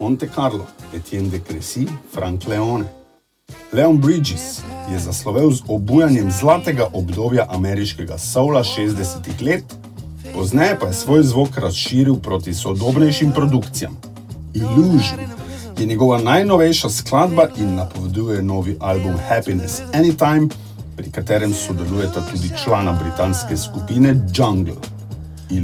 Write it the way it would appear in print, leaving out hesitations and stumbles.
Monte Carlo, Etienne de Crécy, Frank Leone. Leon Bridges je zaslovel z obujanjem zlatega obdobja ameriškega soula 60 let, pozneje pa je svoj zvok razširil proti sodobnejšim produkcijam. Illusion je njegova najnovejša skladba in napoveduje novi album Happiness Anytime, pri katerem sodelujeta tudi člana britanske skupine Jungle.